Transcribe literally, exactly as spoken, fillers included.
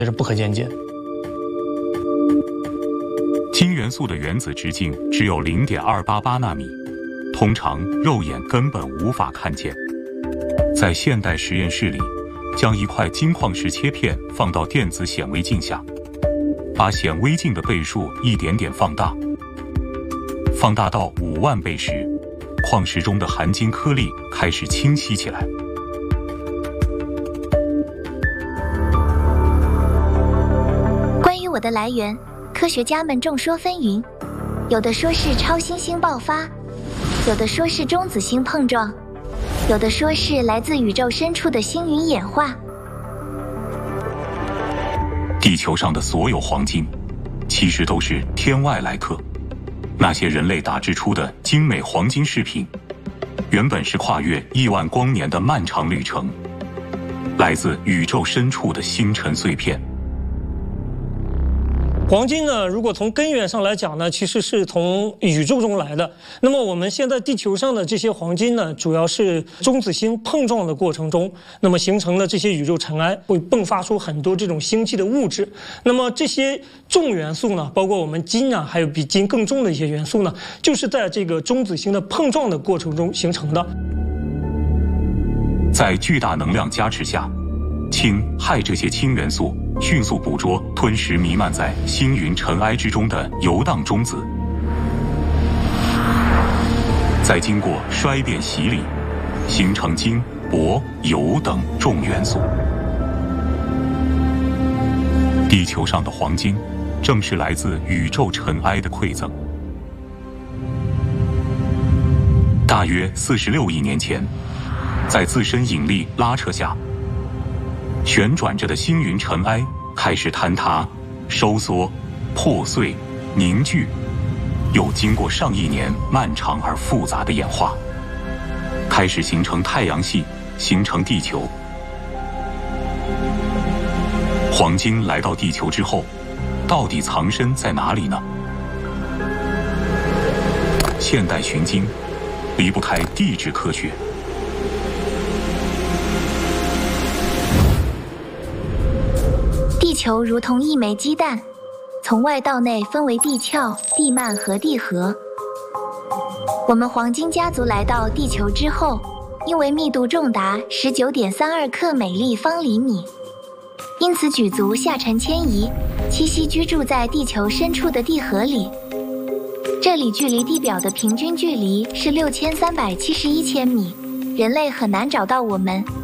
这是不可见解。 氢元素的原子直径只有 零点二八八纳米，通常肉眼根本无法看见。在现代实验室里，将一块金矿石切片放到电子显微镜下，把显微镜的倍数一点点放大，放大到五万倍时，矿石中的含金颗粒开始清晰起来。 关于我的来源，科学家们众说纷纭，有的说是超新星爆发，有的说是中子星碰撞，有的说是来自宇宙深处的星云演化。 地球上的所有黄金，其实都是天外来客。那些人类打制出的精美黄金饰品，原本是跨越亿万光年的漫长旅程，来自宇宙深处的星辰碎片。 黄金呢，如果从根源上来讲呢，其实是从宇宙中来的。那么我们现在地球上的这些黄金呢，主要是中子星碰撞的过程中，那么形成了这些宇宙尘埃，会迸发出很多这种星际的物质。那么这些重元素呢，包括我们金啊，还有比金更重的一些元素呢，就是在这个中子星的碰撞的过程中形成的。 在巨大能量加持下，氢氦这些氢元素迅速捕捉、吞食弥漫在星云尘埃之中的游荡中子，再经过衰变洗礼，形成金、铂、铀等重元素。地球上的黄金，正是来自宇宙尘埃的馈赠。大约四十六亿年前，在自身引力拉扯下，旋转着的星云尘埃开始坍塌、收缩、破碎、凝聚，又经过上亿年漫长而复杂的演化，开始形成太阳系，形成地球。黄金来到地球之后，到底藏身在哪里呢？现代寻金离不开地质科学。 地球如同一枚鸡蛋，从外到内分为地壳、地幔和地核。我们黄金家族来到地球之后，因为密度重达 十九点三二克每立方厘米，因此举足下沉迁移，栖息居住在地球深处的地核里。这里距离地表的平均距离是六千三百七十一千米，人类很难找到我们，